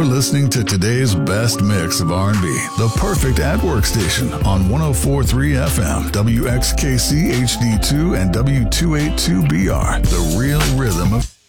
You're listening to today's best mix of R&B, the perfect at-work station on 104.3 FM, WXKC HD2 and W282BR, the real rhythm of